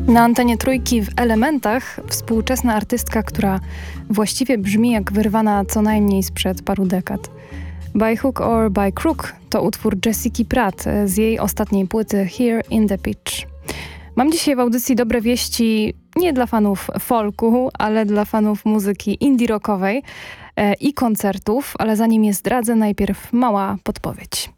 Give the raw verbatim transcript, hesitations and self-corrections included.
Na antenie Trójki w Elementach współczesna artystka, która właściwie brzmi jak wyrwana co najmniej sprzed paru dekad. By Hook or by Crook to utwór Jessiki Pratt z jej ostatniej płyty Here in the Pitch. Mam dzisiaj w audycji dobre wieści nie dla fanów folku, ale dla fanów muzyki indie rockowej e, i koncertów, ale zanim je zdradzę, najpierw mała podpowiedź.